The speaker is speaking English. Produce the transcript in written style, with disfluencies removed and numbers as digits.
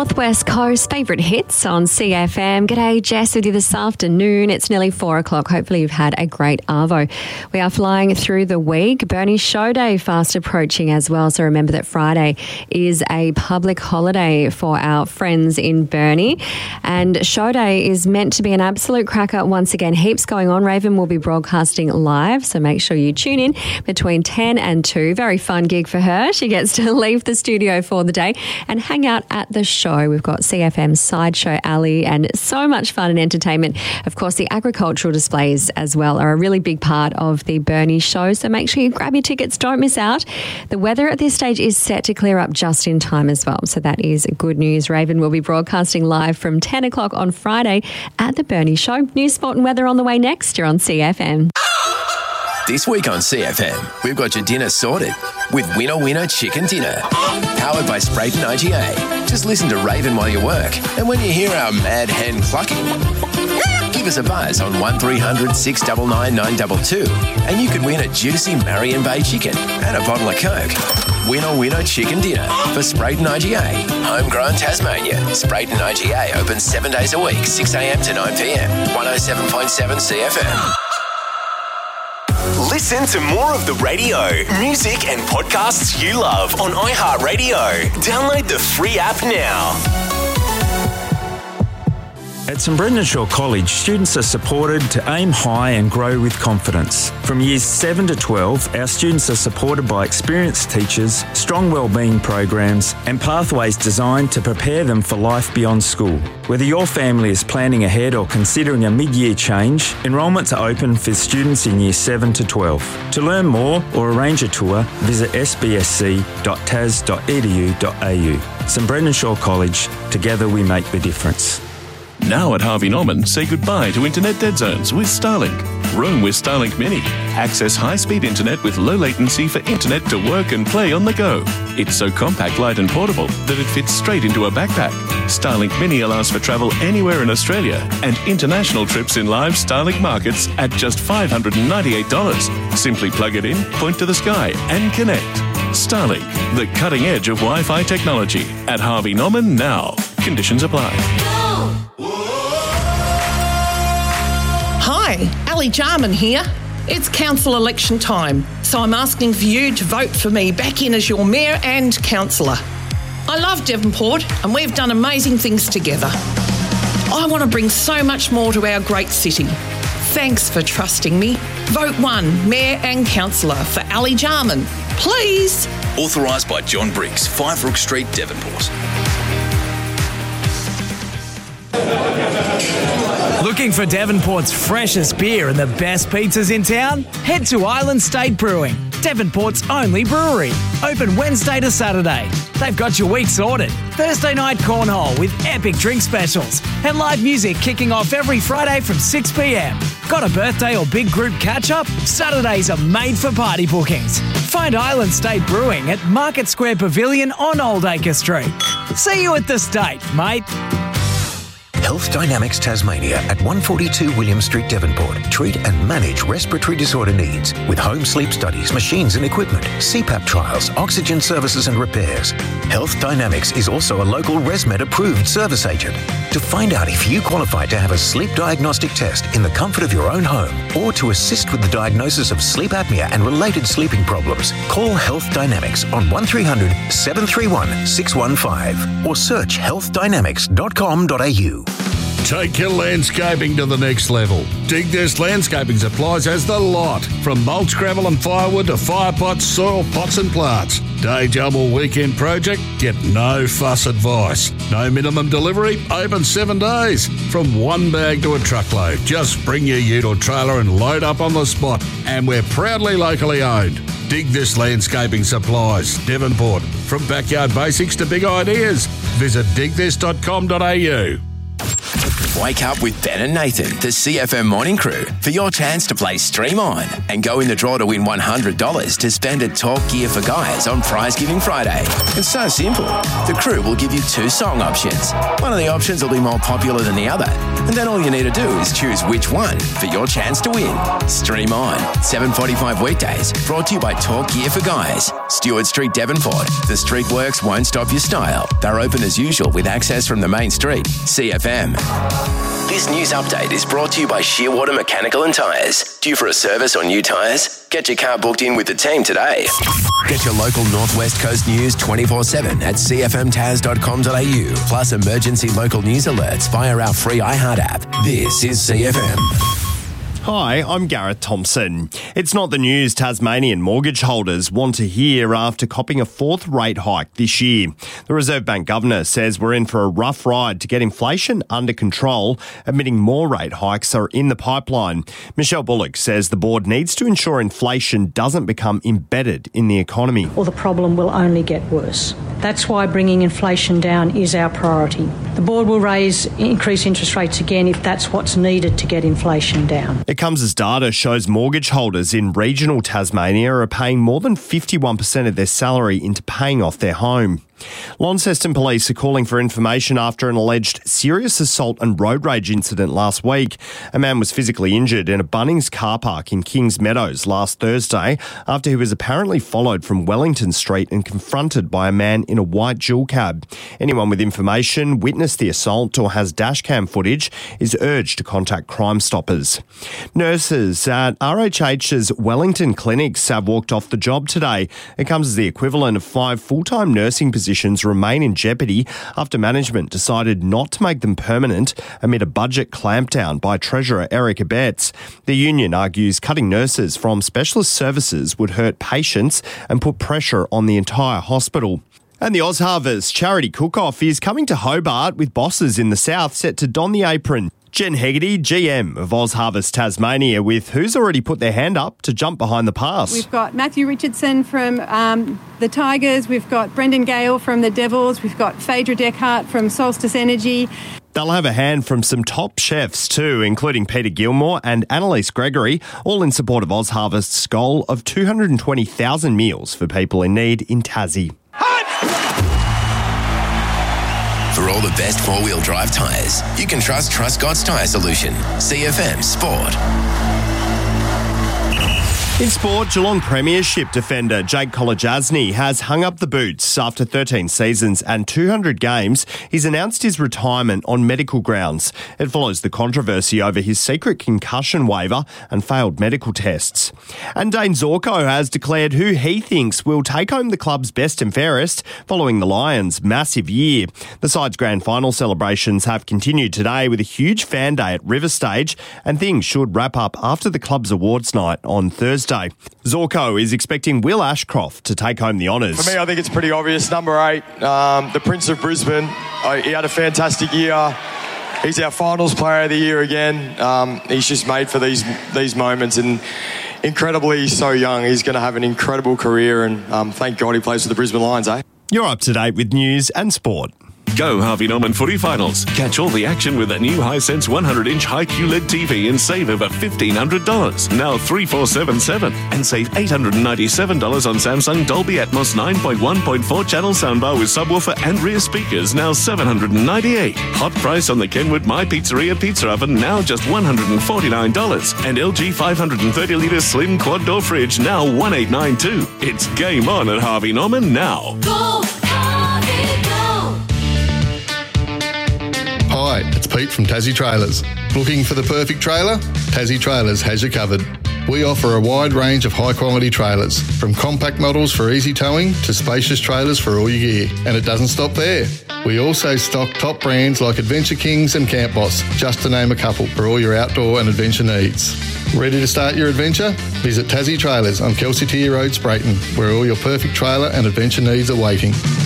Northwest Coast favourite hits on CFM. G'day, Jess with you this afternoon. It's nearly 4 o'clock. Hopefully you've had a great arvo. We are flying through the week. Burnie Show Day fast approaching as well. So remember that Friday is a public holiday for our friends in Burnie. And Show Day is meant to be an absolute cracker. Once again, heaps going on. Raven will be broadcasting live, so make sure you tune in between 10 and 2. Very fun gig for her. She gets to leave the studio for the day and hang out at the show. We've got CFM Sideshow Alley and so much fun and entertainment. Of course, the agricultural displays as well are a really big part of the Burnie show, so make sure you grab your tickets. Don't miss out. The weather at this stage is set to clear up just in time as well, so that is good news. Raven will be broadcasting live from 10 o'clock on Friday at the Burnie show. News, sport and weather on the way next. You're on CFM. This week on CFM, we've got your dinner sorted with Winner Winner Chicken Dinner. Powered by Sprayton IGA. Just listen to Raven while you work. And when you hear our mad hen clucking, give us a buzz on 1300 699 922 and you could win a juicy Marion Bay chicken and a bottle of Coke. Winner Winner Chicken Dinner for Sprayton IGA. Homegrown Tasmania. Sprayton IGA opens 7 days a week, 6 a.m. to 9 p.m. 107.7 CFM. Listen to more of the radio, music and podcasts you love on iHeartRadio. Download the free app now. At St Brendan Shaw College, students are supported to aim high and grow with confidence. From years 7 to 12, our students are supported by experienced teachers, strong wellbeing programs and pathways designed to prepare them for life beyond school. Whether your family is planning ahead or considering a mid-year change, enrolments are open for students in years 7 to 12. To learn more or arrange a tour, visit sbsc.tas.edu.au. St Brendan Shaw College, together we make the difference. Now at Harvey Norman, say goodbye to internet dead zones with Starlink. Roam with Starlink Mini. Access high-speed internet with low latency for internet to work and play on the go. It's so compact, light and portable that it fits straight into a backpack. Starlink Mini allows for travel anywhere in Australia and international trips in live Starlink markets at just $598. Simply plug it in, point to the sky and connect. Starlink, the cutting edge of Wi-Fi technology. At Harvey Norman now. Conditions apply. Hi, Ali Jarman here. It's council election time, so I'm asking for you to vote for me back in as your mayor and councillor. I love Devonport and we've done amazing things together. I want to bring so much more to our great city. Thanks for trusting me. Vote 1, mayor and councillor for Ali Jarman, please. Authorised by John Briggs, 5 Rook Street, Devonport. Looking for Devonport's freshest beer and the best pizzas in town? Head to Island State Brewing, Devonport's only brewery. Open Wednesday to Saturday. They've got your week sorted. Thursday night cornhole with epic drink specials and live music kicking off every Friday from 6 p.m. Got a birthday or big group catch-up? Saturdays are made for party bookings. Find Island State Brewing at Market Square Pavilion on Old Acre Street. See you at the State, mate. Health Dynamics Tasmania at 142 William Street, Devonport. Treat and manage respiratory disorder needs with home sleep studies, machines and equipment, CPAP trials, oxygen services and repairs. Health Dynamics is also a local ResMed approved service agent. To find out if you qualify to have a sleep diagnostic test in the comfort of your own home or to assist with the diagnosis of sleep apnea and related sleeping problems, call Health Dynamics on 1300 731 615 or search healthdynamics.com.au. Take your landscaping to the next level. Dig This Landscaping Supplies has the lot. From mulch, gravel and firewood to fire pots, soil pots and plants. Day job or weekend project? Get no fuss advice. No minimum delivery? Open 7 days. From one bag to a truckload. Just bring your ute or trailer and load up on the spot. And we're proudly locally owned. Dig This Landscaping Supplies, Devonport. From backyard basics to big ideas. Visit digthis.com.au. Wake up with Ben and Nathan, the CFM morning crew, for your chance to play Stream On and go in the draw to win $100 to spend at Talk Gear for Guys on Prize Giving Friday. It's so simple. The crew will give you 2 song options. One of the options will be more popular than the other, and then all you need to do is choose which one for your chance to win. Stream On, 7:45 weekdays, brought to you by Talk Gear for Guys. Stewart Street, Devonport. The street works won't stop your style. They're open as usual with access from the main street. CFM. This news update is brought to you by Shearwater Mechanical and Tyres. Due for a service or new tyres? Get your car booked in with the team today. Get your local Northwest Coast news 24/7 at cfmtaz.com.au. Plus emergency local news alerts via our free iHeart app. This is CFM. Hi, I'm Gareth Thompson. It's not the news Tasmanian mortgage holders want to hear after copping a fourth rate hike this year. The Reserve Bank Governor says we're in for a rough ride to get inflation under control, admitting more rate hikes are in the pipeline. Michelle Bullock says the board needs to ensure inflation doesn't become embedded in the economy. Or the problem will only get worse. That's why bringing inflation down is our priority. The board will increase interest rates again if that's what's needed to get inflation down. It comes as data shows mortgage holders in regional Tasmania are paying more than 51% of their salary into paying off their home. Launceston Police are calling for information after an alleged serious assault and road rage incident last week. A man was physically injured in a Bunnings car park in Kings Meadows last Thursday after he was apparently followed from Wellington Street and confronted by a man in a white dual cab. Anyone with information, witnessed the assault or has dashcam footage is urged to contact Crime Stoppers. Nurses at RHH's Wellington clinics have walked off the job today. It comes as the equivalent of 5 full-time nursing positions remain in jeopardy after management decided not to make them permanent amid a budget clampdown by Treasurer Eric Abetz. The union argues cutting nurses from specialist services would hurt patients and put pressure on the entire hospital. And the OzHarvest charity cook-off is coming to Hobart with bosses in the south set to don the apron. Jen Hegarty, GM of OzHarvest Tasmania, with who's already put their hand up to jump behind the pass. We've got Matthew Richardson from the Tigers, we've got Brendan Gale from the Devils, we've got Phaedra Deckhart from Solstice Energy. They'll have a hand from some top chefs too, including Peter Gilmore and Annalise Gregory, all in support of OzHarvest's goal of 220,000 meals for people in need in Tassie. For all the best four-wheel drive tyres, you can trust Truscott's Tyre Solution. CFM Sport. In sport, Geelong Premiership defender Jake Kolodjasny has hung up the boots after 13 seasons and 200 games. He's announced his retirement on medical grounds. It follows the controversy over his secret concussion waiver and failed medical tests. And Dane Zorko has declared who he thinks will take home the club's best and fairest following the Lions' massive year. The side's grand final celebrations have continued today with a huge fan day at River Stage, and things should wrap up after the club's awards night on Thursday. Zorko is expecting Will Ashcroft to take home the honours. For me, I think it's pretty obvious. Number 8, the Prince of Brisbane. He had a fantastic year. He's our finals player of the year again. He's just made for these moments, and incredibly so young. He's going to have an incredible career, and thank God he plays for the Brisbane Lions, eh? You're up to date with news and sport. Go Harvey Norman Footy Finals. Catch all the action with a new Hisense 100-inch high QLED TV and save over $1,500. Now 3477 and save $897 on Samsung Dolby Atmos 9.1.4 channel soundbar with subwoofer and rear speakers, now $798. Hot price on the Kenwood My Pizzeria pizza oven, now just $149. And LG 530-litre slim quad door fridge, now $1,892. It's game on at Harvey Norman now. Go Harvey, go! Hi, it's Pete from Tassie Trailers. Looking for the perfect trailer? Tassie Trailers has you covered. We offer a wide range of high-quality trailers, from compact models for easy towing to spacious trailers for all your gear. And it doesn't stop there. We also stock top brands like Adventure Kings and Camp Boss, just to name a couple, for all your outdoor and adventure needs. Ready to start your adventure? Visit Tassie Trailers on Kelsey Tier Road, Sprayton, where all your perfect trailer and adventure needs are waiting.